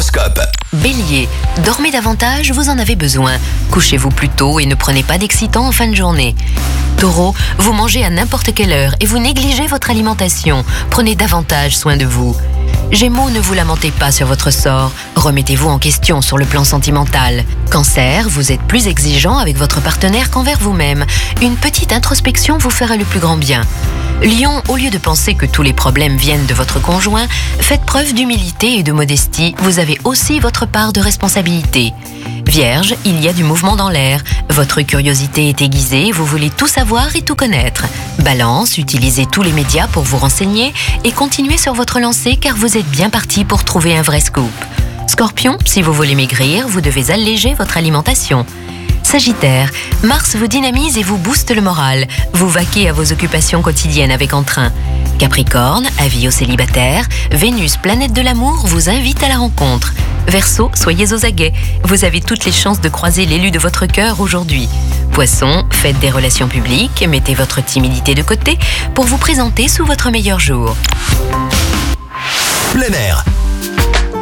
L'horoscope. Bélier, dormez davantage, vous en avez besoin. Couchez-vous plus tôt et ne prenez pas d'excitant en fin de journée. Taureau, vous mangez à n'importe quelle heure et vous négligez votre alimentation. Prenez davantage soin de vous. Gémeaux, ne vous lamentez pas sur votre sort. Remettez-vous en question sur le plan sentimental. Cancer, vous êtes plus exigeant avec votre partenaire qu'envers vous-même. Une petite introspection vous fera le plus grand bien. Lion, au lieu de penser que tous les problèmes viennent de votre conjoint, faites preuve d'humilité et de modestie. Vous avez aussi votre part de responsabilité. Vierge, il y a du mouvement dans l'air. Votre curiosité est aiguisée, vous voulez tout savoir et tout connaître. Balance, utilisez tous les médias pour vous renseigner et continuez sur votre lancée car vous êtes bien parti pour trouver un vrai scoop. Scorpion, si vous voulez maigrir, vous devez alléger votre alimentation. Sagittaire, Mars vous dynamise et vous booste le moral. Vous vaquez à vos occupations quotidiennes avec entrain. Capricorne, avis aux célibataires, Vénus, planète de l'amour, vous invite à la rencontre. Verseau, soyez aux aguets. Vous avez toutes les chances de croiser l'élu de votre cœur aujourd'hui. Poisson, faites des relations publiques, mettez votre timidité de côté pour vous présenter sous votre meilleur jour. Plein air,